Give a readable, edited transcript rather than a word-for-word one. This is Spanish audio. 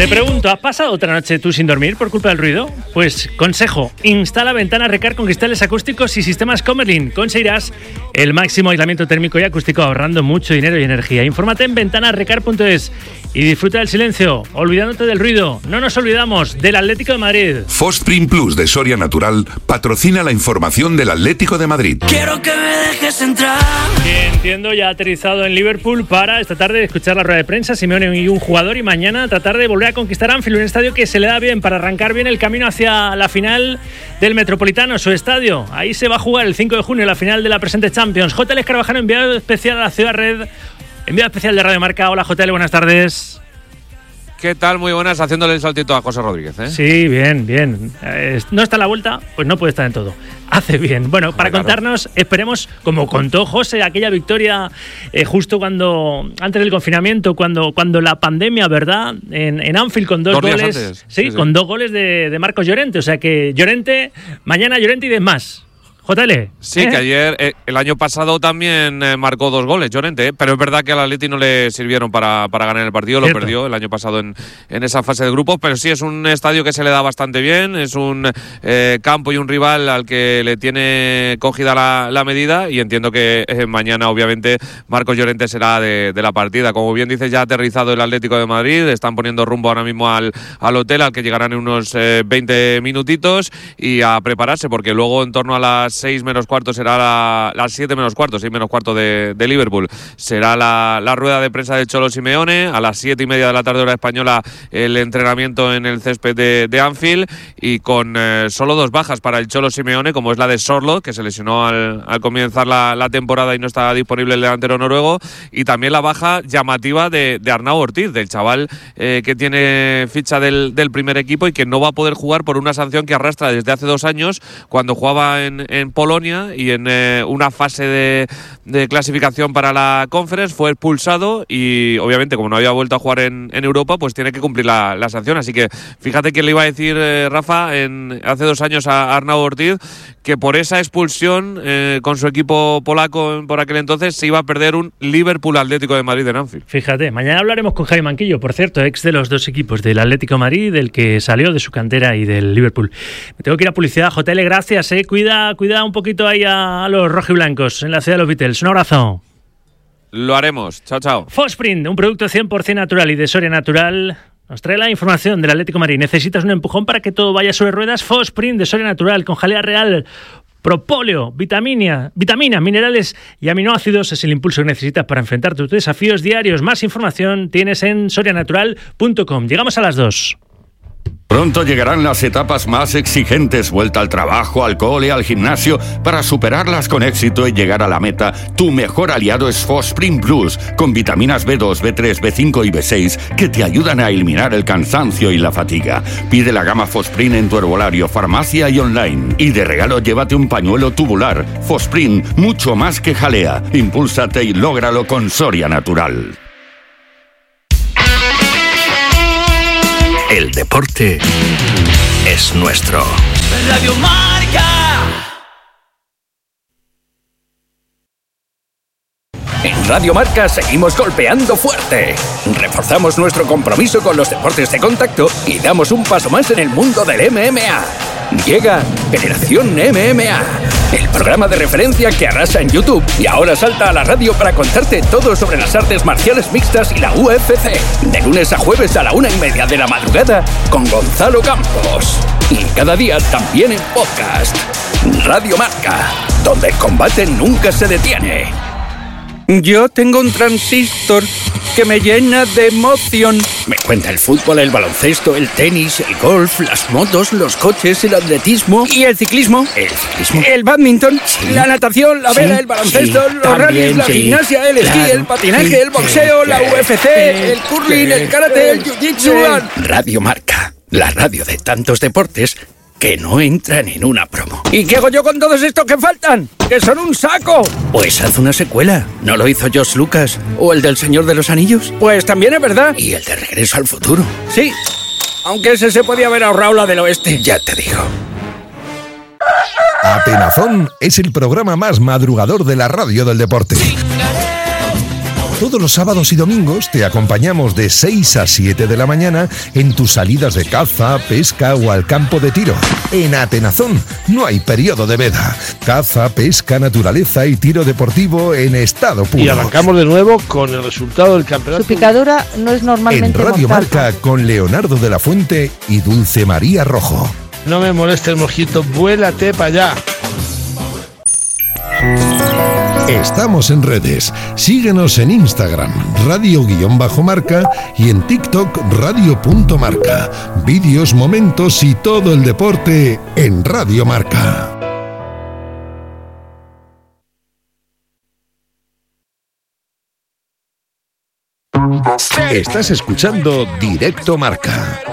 Te pregunto, ¿has pasado otra noche tú sin dormir por culpa del ruido? Pues consejo, instala ventanas Recar con cristales acústicos y sistemas Comerlin. Conseguirás el máximo aislamiento térmico y acústico ahorrando mucho dinero y energía. Infórmate en ventanasrecar.es y disfruta del silencio, olvidándote del ruido. No nos olvidamos del Atlético de Madrid. Fosprint Plus de Soria Natural patrocina la información del Atlético de Madrid. Quiero que me dejes entrar. Que entiendo ya ha aterrizado en Liverpool para esta tarde escuchar la rueda de prensa, Simeone y un jugador, y mañana tratar de volver a conquistar Anfield, un estadio que se le da bien para arrancar bien el camino hacia la final del Metropolitano, su estadio. Ahí se va a jugar el 5 de junio la final de la presente Champions. JL Carvajal, enviado especial a la Ciudad Red, enviado especial de Radio Marca. Hola JL, buenas tardes. ¿Qué tal? Muy buenas, haciéndole el saltito a José Rodríguez, ¿eh? Sí, bien. No está a la vuelta, pues no puede estar en todo. Hace bien. Bueno, para contarnos, esperemos, como contó José, aquella victoria justo antes del confinamiento, cuando la pandemia, ¿verdad? En Anfield con dos goles. Sí, con 2 goles de Marcos Llorente. O sea que mañana Llorente y demás. JL. Sí, que ayer, el año pasado también marcó 2 goles Llorente, pero es verdad que al Atleti no le sirvieron para ganar el partido. Cierto. Lo perdió el año pasado en esa fase de grupos, pero sí es un estadio que se le da bastante bien, es un campo y un rival al que le tiene cogida la medida, y entiendo que mañana obviamente Marcos Llorente será de la partida. Como bien dices, ya ha aterrizado el Atlético de Madrid, están poniendo rumbo ahora mismo al hotel, al que llegarán en unos 20 minutitos, y a prepararse, porque luego en torno a las 6 menos cuarto será las 7 menos cuarto, 6 menos cuarto de Liverpool, será la rueda de prensa del Cholo Simeone. A las 7:30 de la tarde hora española el entrenamiento en el césped de Anfield, y con solo 2 bajas para el Cholo Simeone, como es la de Sorloth, que se lesionó al comenzar la temporada y no está disponible el delantero noruego, y también la baja llamativa de Arnau Ortiz, del chaval que tiene ficha del primer equipo y que no va a poder jugar por una sanción que arrastra desde hace 2 años, cuando jugaba en Polonia y en una fase de clasificación para la Conference fue expulsado, y obviamente como no había vuelto a jugar en Europa, pues tiene que cumplir la sanción. Así que fíjate que le iba a decir Rafa hace 2 años a Arnau Ortiz que por esa expulsión con su equipo polaco por aquel entonces se iba a perder un Liverpool Atlético de Madrid en Anfield. Fíjate, mañana hablaremos con Javi Manquillo, por cierto, ex de los 2 equipos, del Atlético de Madrid, del que salió de su cantera, y del Liverpool. Me tengo que ir a publicidad. JL, gracias, cuida un poquito ahí a los rojiblancos en la ciudad de los Beatles. Un abrazo. Lo haremos. Chao, chao. Fosprint, un producto 100% natural y de Soria Natural, nos trae la información del Atlético de Madrid. ¿Necesitas un empujón para que todo vaya sobre ruedas? Fosprint de Soria Natural, con jalea real, propóleo, vitaminas, minerales y aminoácidos es el impulso que necesitas para enfrentar tus desafíos diarios. Más información tienes en sorianatural.com. Llegamos a las 2. Pronto llegarán las etapas más exigentes, vuelta al trabajo, al cole, al gimnasio. Para superarlas con éxito y llegar a la meta, tu mejor aliado es Fosprint Plus, con vitaminas B2, B3, B5 y B6 que te ayudan a eliminar el cansancio y la fatiga. Pide la gama Fosprint en tu herbolario, farmacia y online. Y de regalo llévate un pañuelo tubular. Fosprint, mucho más que jalea. Impúlsate y lógralo con Soria Natural. El deporte es nuestro. Radio Marca. En Radio Marca seguimos golpeando fuerte. Reforzamos nuestro compromiso con los deportes de contacto y damos un paso más en el mundo del MMA. Llega Generación MMA, el programa de referencia que arrasa en YouTube y ahora salta a la radio para contarte todo sobre las artes marciales mixtas y la UFC. De lunes a jueves a la 1:30 de la madrugada con Gonzalo Campos. Y cada día también en podcast. Radio Marca, donde el combate nunca se detiene. Yo tengo un transistor que me llena de emoción. Me cuenta el fútbol, el baloncesto, el tenis, el golf, las motos, los coches, el atletismo. ¿Y el ciclismo? ¿El ciclismo? El badminton, sí, la natación, la vela, el baloncesto, los rallies, la gimnasia, el esquí, el patinaje, el boxeo, la UFC, el curling, el karate, el jiu-jitsu. Radio Marca, la radio de tantos deportes que no entran en una promo. ¿Y qué hago yo con todos estos que faltan? ¡Que son un saco! Pues haz una secuela. ¿No lo hizo George Lucas? ¿O el del Señor de los Anillos? Pues también es verdad. ¿Y el de Regreso al Futuro? Sí, aunque ese se podía haber ahorrado la del oeste. Ya te digo. Atenazón es el programa más madrugador de la radio del deporte. Todos los sábados y domingos te acompañamos de 6 a 7 de la mañana en tus salidas de caza, pesca o al campo de tiro. En Atenazón no hay periodo de veda. Caza, pesca, naturaleza y tiro deportivo en estado puro. Y arrancamos de nuevo con el resultado del campeonato. Su picadura no es normalmente en Radio mortal. Marca con Leonardo de la Fuente y Dulce María Rojo. No me moleste el mosquito, vuélate para allá. Estamos en redes. Síguenos en Instagram, radio_marca y en TikTok, radio.marca. Vídeos, momentos y todo el deporte en Radio Marca. Estás escuchando Directo Marca.